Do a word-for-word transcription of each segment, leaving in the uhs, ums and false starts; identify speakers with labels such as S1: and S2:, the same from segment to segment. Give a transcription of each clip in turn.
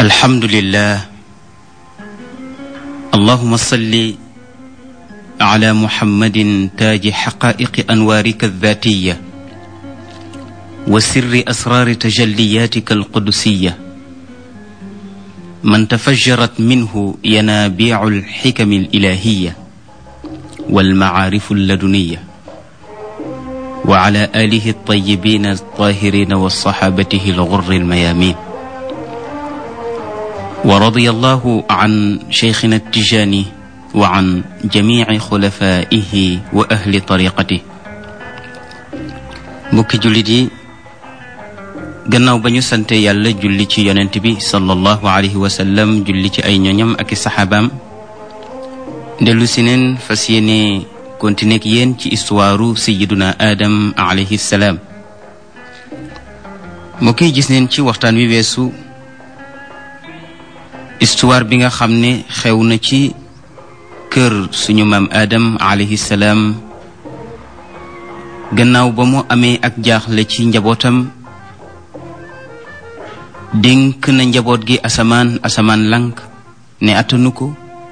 S1: الحمد لله اللهم صل على محمد تاج حقائق أنوارك الذاتية وسر أسرار تجلياتك القدسية من تفجرت منه ينابيع الحكم الإلهية والمعارف اللدنية وعلى آله الطيبين الطاهرين وصحابته الغر الميامين ورضي الله عن شيخنا التجاني وعن جميع خلفائه وأهل طريقته mbokki jullit yi gannaaw ba ñu sante yàlla julli ci yonent bi sallallahu alayhi wa sallam julli ci ay ñoñam ak i saxaabaam dellu si neen fas yéene continuer ak yéen ci histoire sayyiduna Adam alayhi salaam mbokk yi gis neen ci waxtaan wi weesu histoire bi nga xam ne xew na ci kër suñu maam Adam alayhi salaam gannaaw ba mu amee ak jaaxle ci njabootam dénk na njaboot gi asamaan asamaan lank ne attanu ko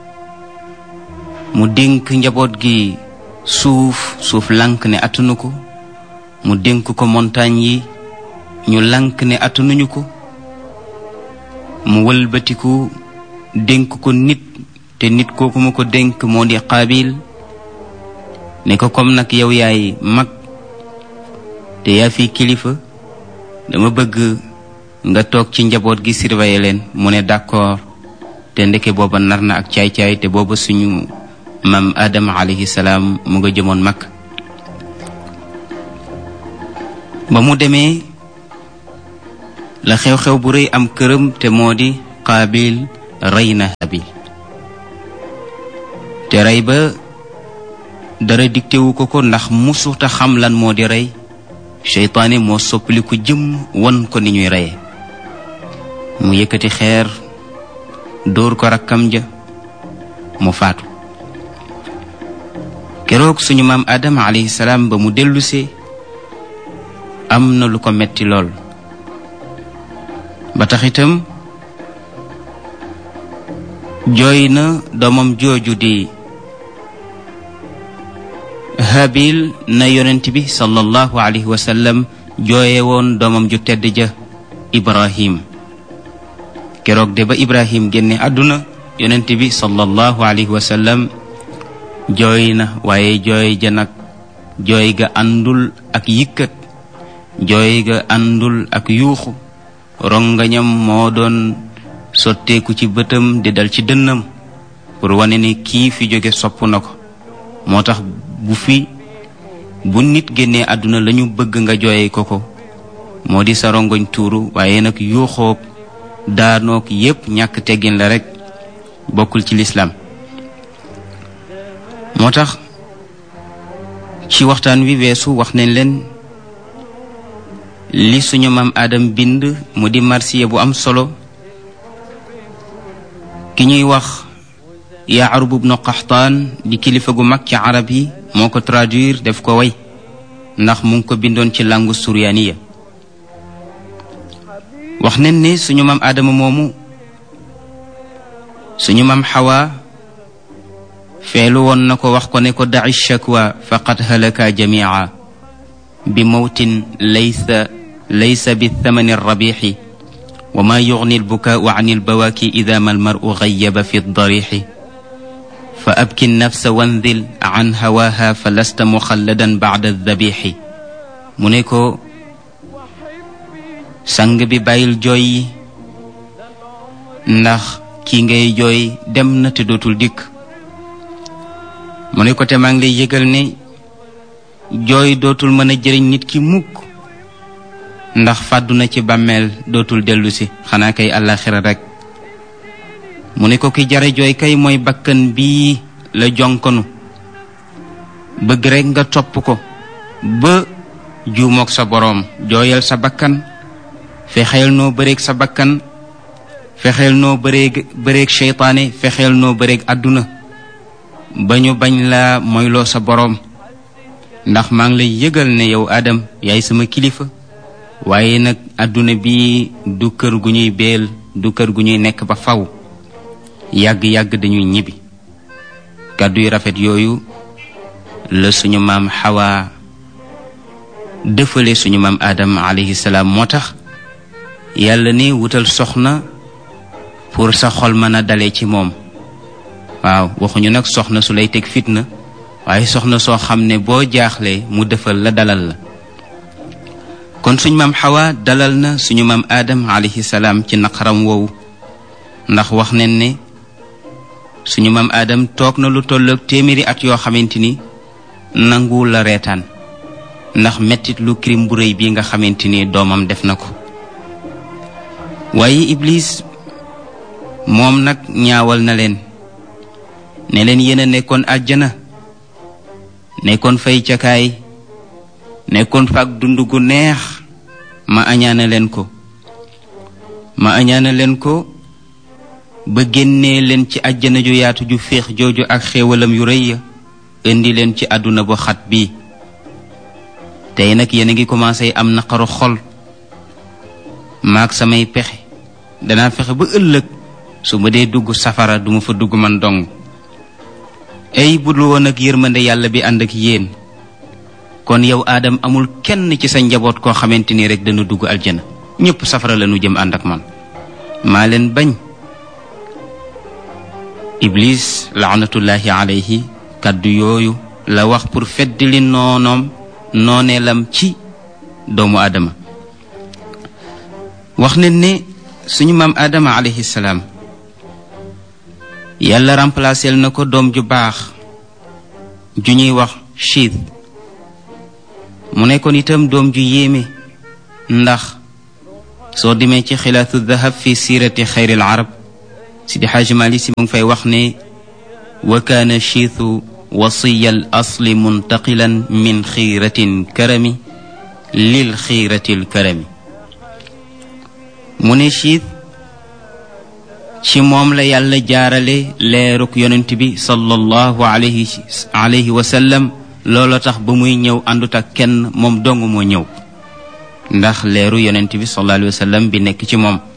S1: mu dénk njaboot gi suuf suuf lank ne attanu ko mu dénk ko montagne yi ñu lank ne attanuñu ko mu wëlbatiku dénk ko nit te nit kooku mu ko dénk moo di Qaabil ne ko comme nag yow yaay mag te yaa fi kilifa dama bëgg nga toog ci njaboot gi surveiller leen mu ne d'accord te ndeke booba nar na ak caay-caay te booba suñu maam Adam alayhi salaam mu nga jëmoon mag ba mu demee la xew-xew bu rëy am këram te moo di Qaabil rey na Haabil te rey ba dara diktewu ko ko ndax musuta xam lan moo di rey seytaane moo soppali ko jëm won ko ni ñuy reye mu yëkkati xeer dóor ko rakkam ja mu faatu keroog suñu maam Adam alayhi salaam ba mu dellusee am na lu ko metti lool ba tax itam jooy na doomam jooju di Haabil na yonent bi sallallahu alayhi wa sallam jooye woon doomam ju tedd ja Ibrahim keroog de ba Ibrahim génne àdduna yonent bi sallallahu alayhi wa sallam jooy na waaye jooy ja nag jooy ga àndul ak yikkat jooy ga àndul ak yuuxu rongañam moo doon sotteeku ci bëtam di dal ci dënnam pour wane ni kii fi jóge sopp na ko moo tax bu fi bu nit génnee àdduna lañu bëgg nga jooye ko ko moo di sa rongoñ tuuru waaye nag yuuxoog daanoog yépp ñàkk teggin la rekk bokkul ci lislaam moo tax ci waxtaan wi weesu wax nañ leen li suñu maam Adam bind mu di marsiya bu am solo ki ñuy wax Ya'rub ibn Qahtaan di kilifa gu mag ci arab yi moo ko traduire def ko way ndax mu ngi ko bindoon ci langue suryaaniya wax nañ ne suñu maam Adama moomu suñu maam Hawa feelu woon na ko wax ko ne ko da'i shakwa faqad halaka jami'a bi mawtin laysa laysa bi thamani rabixi wa ma yughni albukaau an albawaaki ida ma almaru gayyaba fi darixi fa abki nafsa wandil an hawaha fa lasta muxalladan bacda aldabixi mu ne ko sang bi bàyyil jooy yi ndax kii ngay jooy dem na te dootul dikk mu ne ko te maa ngi lay yëgal ne jooy dootul mën a jëriñ nit ki mukk ndax fàddu na ci bàmmeel dootul dellu si xanaa kay àllaaxira rekk mu ne ko ki jare jooy kay mooy bakkan bii la jonkonu bëgg rekk nga topp ko ba juumook sa boroom jooyal sa bakkan fexeel noo bëreeg sa bakkan fexeel noo bëreeg bëreeg seytaane fexeel noo bëreeg àdduna ba ñu bañ la moyloo sa boroom ndax maa ngi lay yëgal ne yow Adam yaay sama kilifa waaye nag àdduna bi du kër gu ñuy beel du kër gu ñuy nekk ba faw yàgg-yàgg dañuy ñibbi kàddu yu rafet yooyu la suñu maam Hawa dëfale suñu maam Adam alayhi salaam moo tax yàlla ni wutal soxna pour sa xol mën a dalee ci moom waaw waxuñu nag soxna su lay teg fitna waaye soxna soo xam ne boo jaaxlee mu defal la dalal la kon suñu maam Hawa dalal na suñu maam Adam alayhi salaam ci naqaram woowu ndax wax nañ ne suñu maam Adam toog na lu tolloog téeméeri at yoo xamante ni nanguwul la reetaan ndax mettit lu crime bu rëy bi nga xamante ni doomam def na ko waaye Iblis moom nag ñaawal na leen ne leen yéen a nekkoon àjjana nekkoon fay cakaay nekkoon fa ak dund gu neex ma añaana leen ko ma añaana leen ko ba génnee leen ci àjjana ju yaatu ju féex jooju ak xéewalam yu rëy ya indi leen ci àdduna bu xat bii tey nag yéen a ngi commencé am naqaru xol maag samay pexe danaa fexe ba ëllëg su ma dee dugg safara duma fa dugg man dong ay budul woon ak yërmande yàlla bi ànd ak yéen kon yow Adam amul kenn ci sa njaboot koo xamante ni rek dana dugg aljana ñépp safara la nu jëm ànd ak man maa leen bañ Iblis laanatullahi alayhi kàddu yooyu la wax pour feddali noonoom nooneelam ci doomu Adama wax ne ne suñu maam Adama alayhi salaam yàlla remplacel na ko doom ju baax ju ñuy wax Chiit mu nekkoon itam doom ju yéeme ndax soo demee ci xilaatu dahab fi siirati xayril arab Sidi Xaaji Maalik Si mu ngi fay wax ne wa kaana chiitu wasiya al asli muntaqilan min xiiratin karami lil xiiratil karami mu ne Chiit ci moom la yàlla jaarale leeruk yonent bi sallallahu alayhi alayhi wa sallam looloo tax ba muy ñëw àndut ak kenn moom dong moo ñëw ndax leeru yonent bi sallallahu alayhi wa sallam bi nekk ci moom